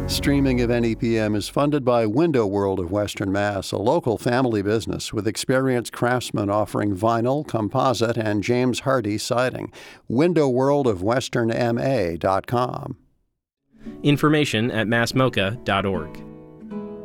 Streaming of NEPM is funded by Window World of Western Mass, a local family business with experienced craftsmen offering vinyl, composite, and James Hardie siding. WindowWorldofWesternMA.com. Information at massmocha.org.